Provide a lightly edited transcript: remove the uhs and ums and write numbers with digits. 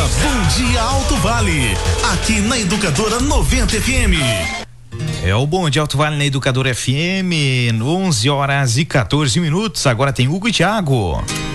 Bom Dia Alto Vale, aqui na Educadora 90 FM. É o Bom Dia Alto Vale na Educadora FM, 11 horas e 14 minutos. Agora tem Hugo e Thiago.